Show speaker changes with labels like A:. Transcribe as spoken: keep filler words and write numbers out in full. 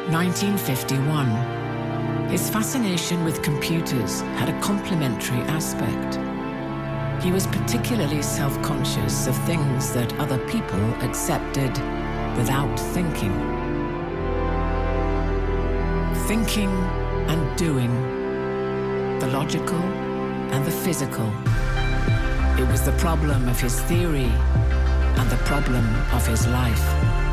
A: nineteen fifty-one. His fascination with computers had a complementary aspect. He was particularly self-conscious of things that other people accepted without thinking. Thinking and doing, the logical and the physical. It was the problem of his theory and the problem of his life.